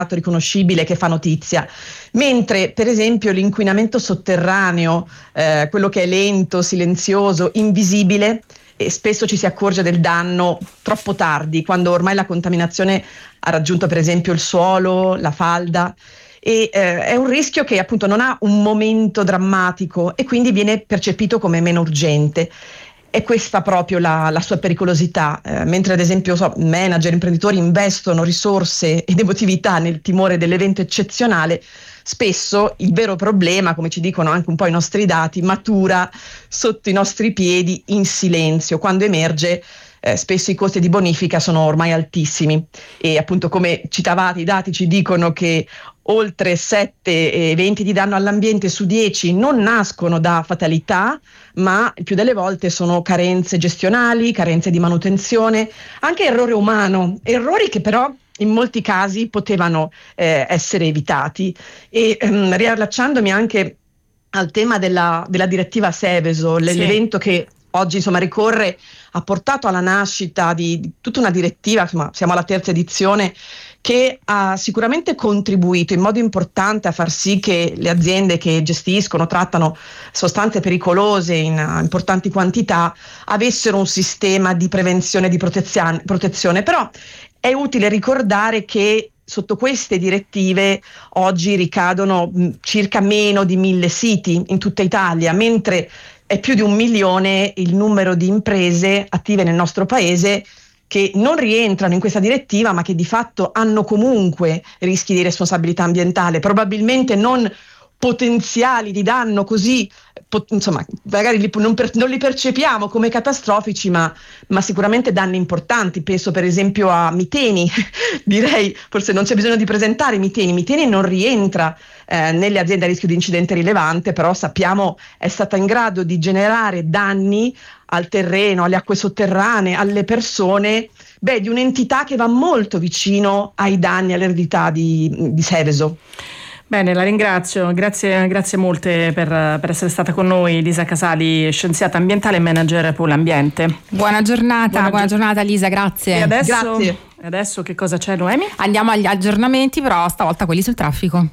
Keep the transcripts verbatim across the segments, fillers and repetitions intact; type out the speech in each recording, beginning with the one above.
riconoscibile che fa notizia, mentre per esempio l'inquinamento sotterraneo, eh, quello che è lento, silenzioso, invisibile, e spesso ci si accorge del danno troppo tardi, quando ormai la contaminazione ha raggiunto per esempio il suolo, la falda, e eh, è un rischio che appunto non ha un momento drammatico e quindi viene percepito come meno urgente. È questa proprio la, la sua pericolosità, eh, mentre ad esempio so, manager, imprenditori investono risorse ed emotività nel timore dell'evento eccezionale, spesso il vero problema, come ci dicono anche un po' i nostri dati, matura sotto i nostri piedi in silenzio. Quando emerge, eh, spesso i costi di bonifica sono ormai altissimi e appunto, come citavate, i dati ci dicono che oltre sette eventi di danno all'ambiente su dieci non nascono da fatalità, ma il più delle volte sono carenze gestionali, carenze di manutenzione, anche errore umano, errori che però in molti casi potevano eh, essere evitati. E ehm, riallacciandomi anche al tema della, della direttiva Seveso, sì. l'evento che oggi insomma ricorre ha portato alla nascita di, di tutta una direttiva, insomma siamo alla terza edizione, che ha sicuramente contribuito in modo importante a far sì che le aziende che gestiscono, trattano sostanze pericolose in uh, importanti quantità avessero un sistema di prevenzione e di protezione, protezione. Però è utile ricordare che sotto queste direttive oggi ricadono mh, circa meno di mille siti in tutta Italia, mentre è più di un milione il numero di imprese attive nel nostro paese che non rientrano in questa direttiva, ma che di fatto hanno comunque rischi di responsabilità ambientale, probabilmente non potenziali di danno così, pot- insomma, magari li, non, per, non li percepiamo come catastrofici, ma, ma sicuramente danni importanti. Penso per esempio a Miteni, direi, forse non c'è bisogno di presentare Miteni. Miteni non rientra eh, nelle aziende a rischio di incidente rilevante, però sappiamo è stata in grado di generare danni al terreno, alle acque sotterranee, alle persone, beh, di un'entità che va molto vicino ai danni, all'eredità di, di Seveso. Bene, la ringrazio, grazie, grazie molte per, per essere stata con noi, Lisa Casali, scienziata ambientale e manager Pool Ambiente. Buona giornata, buona, buona giornata Lisa, grazie. E adesso, grazie. Adesso che cosa c'è, Noemi? Andiamo agli aggiornamenti, però stavolta quelli sul traffico.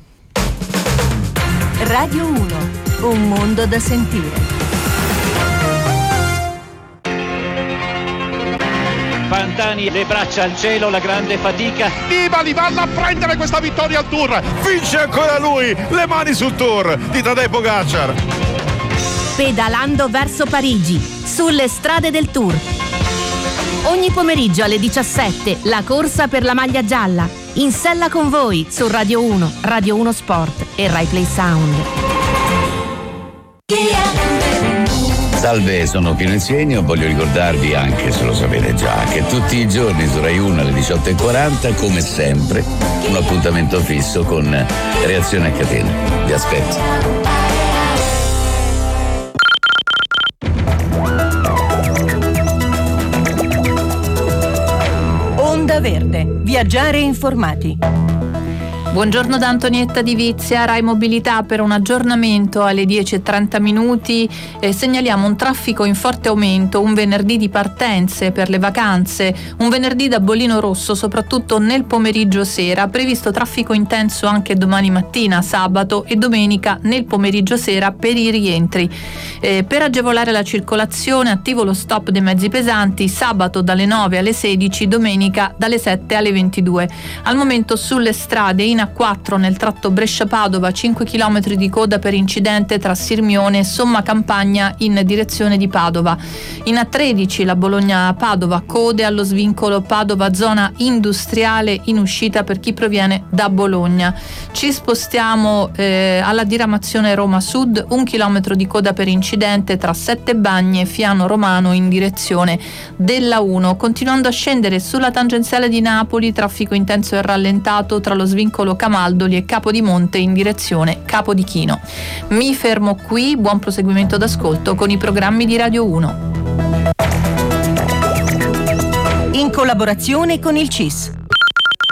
Radio uno, un mondo da sentire. Pantani, le braccia al cielo, la grande fatica. Nibali vanno a prendere questa vittoria al Tour. Vince ancora lui, le mani sul Tour di Tadej Pogacar. Pedalando verso Parigi, sulle strade del Tour. Ogni pomeriggio alle diciassette, la corsa per la maglia gialla. In sella con voi su Radio uno, Radio uno Sport e Rai Play Sound. Salve, sono Pino Insegno, voglio ricordarvi, anche se lo sapete già, che tutti i giorni su Rai uno alle diciotto e quaranta, come sempre, un appuntamento fisso con Reazione a catena. Vi aspetto. Onda Verde, viaggiare informati. Buongiorno da Antonietta Di Vizia, Rai Mobilità per un aggiornamento alle dieci e trenta minuti. Eh, segnaliamo un traffico in forte aumento, un venerdì di partenze per le vacanze, un venerdì da bollino rosso soprattutto nel pomeriggio sera, previsto traffico intenso anche domani mattina, sabato e domenica nel pomeriggio sera per i rientri. Eh, per agevolare la circolazione attivo lo stop dei mezzi pesanti sabato dalle nove alle sedici, domenica dalle sette alle ventidue. Al momento sulle strade in A quattro nel tratto Brescia-Padova, cinque chilometri di coda per incidente tra Sirmione e Somma Campagna in direzione di Padova. In A tredici la Bologna-Padova, code allo svincolo Padova zona industriale in uscita per chi proviene da Bologna. Ci spostiamo eh, alla diramazione Roma Sud, un chilometro di coda per incidente tra Sette Bagne e Fiano Romano in direzione della uno. Continuando a scendere sulla tangenziale di Napoli, traffico intenso e rallentato tra lo svincolo Camaldoli e Capodimonte in direzione Capodichino. Mi fermo qui, buon proseguimento d'ascolto con i programmi di Radio uno. In collaborazione con il C I S.